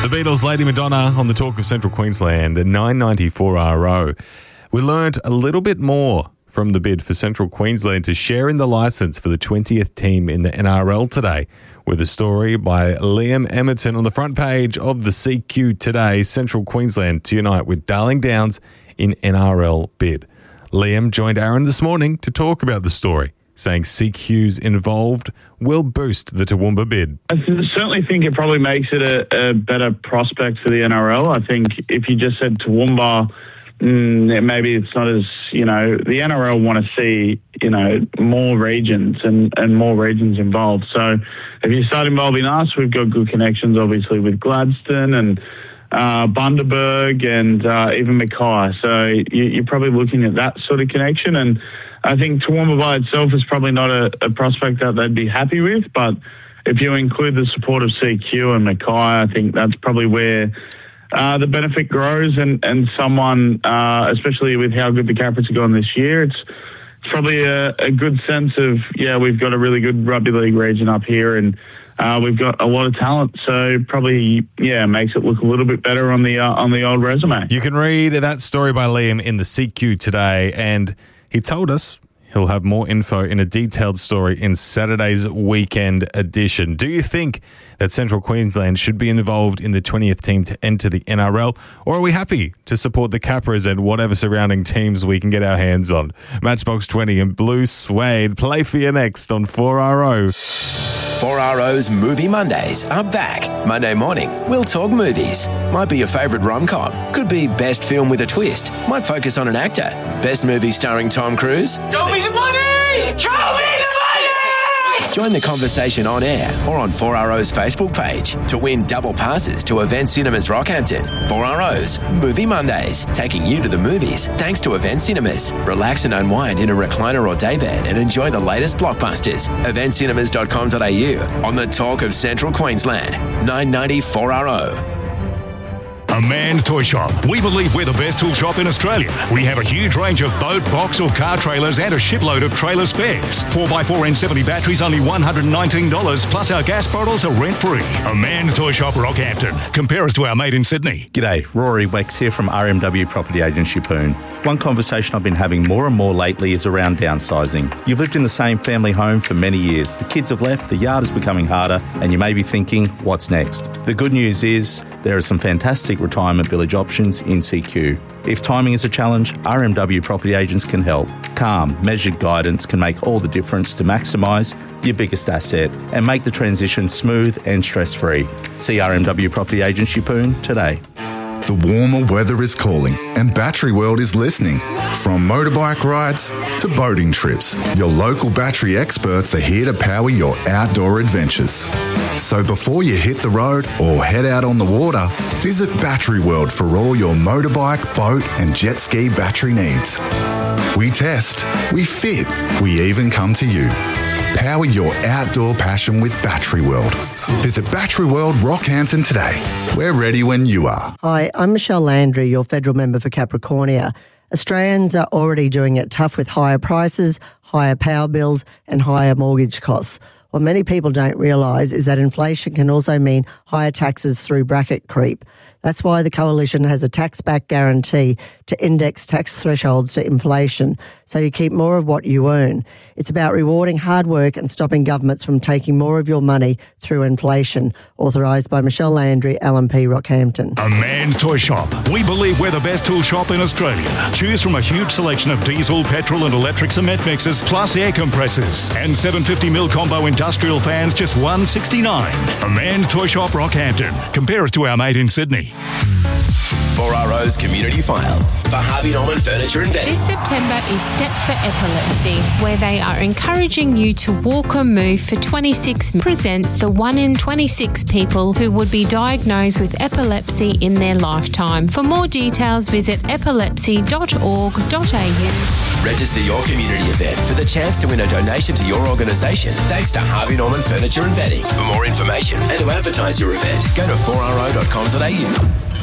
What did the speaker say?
The Beatles, Lady Madonna on the Talk of Central Queensland at 994 RO. We learned a little bit more from the bid for Central Queensland to share in the licence for the 20th team in the NRL today, with a story by Liam Emerton on the front page of the CQ today. Central Queensland to unite with Darling Downs in NRL bid. Liam joined Aaron this morning to talk about the story, saying CQ's involved will boost the Toowoomba bid. I certainly think it probably makes it a better prospect for the NRL. I think if you just said Toowoomba, maybe it's not as, the NRL want to see, more regions and more regions involved. So if you start involving us, we've got good connections, obviously, with Gladstone and Bundaberg and even Mackay. So you're probably looking at that sort of connection. And I think Toowoomba by itself is probably not a prospect that they'd be happy with, but if you include the support of CQ and Mackay, I think that's probably where the benefit grows, and someone, especially with how good the Caprits have gone this year, it's probably a good sense of, we've got a really good rugby league region up here, and we've got a lot of talent, so probably, makes it look a little bit better on the old resume. You can read that story by Liam in the CQ today, and he told us he'll have more info in a detailed story in Saturday's weekend edition. Do you think that Central Queensland should be involved in the 20th team to enter the NRL, or are we happy to support the Capras and whatever surrounding teams we can get our hands on? Matchbox 20 and Blue Suede play for you next on 4RO. 4RO's Movie Mondays are back. Monday morning, we'll talk movies. Might be your favourite rom-com. Could be best film with a twist. Might focus on an actor. Best movie starring Tom Cruise. Show me the money! Show me the money! Join the conversation on air or on 4RO's Facebook page to win double passes to Event Cinemas Rockhampton. 4RO's Movie Mondays, taking you to the movies thanks to Event Cinemas. Relax and unwind in a recliner or daybed and enjoy the latest blockbusters. eventcinemas.com.au on the Talk of Central Queensland. 990 4RO. A Man's Toy Shop. We believe we're the best tool shop in Australia. We have a huge range of boat, box or car trailers and a shipload of trailer spares. 4x4 N70 batteries only $119, plus our gas bottles are rent-free. A Man's Toy Shop, Rockhampton. Compare us to our mate in Sydney. G'day, Rory Wex here from RMW Property Agent Yeppoon. One conversation I've been having more and more lately is around downsizing. You've lived in the same family home for many years. The kids have left, the yard is becoming harder, and you may be thinking, what's next? The good news is there are some fantastic retirement village options in CQ. If timing is a challenge, RMW Property Agents can help. Calm, measured guidance can make all the difference to maximise your biggest asset and make the transition smooth and stress-free. See RMW Property Agents Yeppoon today. The warmer weather is calling and Battery World is listening. From motorbike rides to boating trips, your local battery experts are here to power your outdoor adventures. So before you hit the road or head out on the water, visit Battery World for all your motorbike, boat and jet ski battery needs. We test, we fit, we even come to you. Power your outdoor passion with Battery World. Visit Battery World Rockhampton today. We're ready when you are. Hi, I'm Michelle Landry, your federal member for Capricornia. Australians are already doing it tough with higher prices, higher power bills and higher mortgage costs. What many people don't realise is that inflation can also mean higher taxes through bracket creep. That's why the Coalition has a tax-back guarantee to index tax thresholds to inflation, so you keep more of what you earn. It's about rewarding hard work and stopping governments from taking more of your money through inflation. Authorised by Michelle Landry, LNP Rockhampton. A Man's Toy Shop. We believe we're the best tool shop in Australia. Choose from a huge selection of diesel, petrol and electric cement mixers, plus air compressors. And 750mm combo industrial fans, just $169. A Man's Toy Shop, Rockhampton. Compare us to our mate in Sydney. 4RO's Community File for Harvey Norman Furniture and Bedding. This September is Step for Epilepsy, where they are encouraging you to walk or move for 26 minutes. Presents the 1 in 26 people who would be diagnosed with epilepsy in their lifetime. For more details, visit epilepsy.org.au. Register your community event for the chance to win a donation to your organisation thanks to Harvey Norman Furniture and Bedding. For more information and to advertise your event, go to 4ro.com.au.